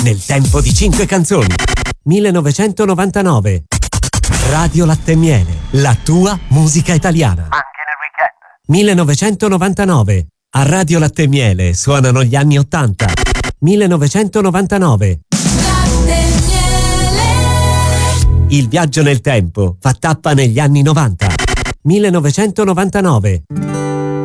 nel tempo di 5 canzoni. 1999. Radio Latte e Miele, la tua musica italiana. Anche nel weekend. 1999. A Radio Latte e Miele suonano gli anni 80. 1999. Latte e Miele. Il viaggio nel tempo fa tappa negli anni 90. 1999.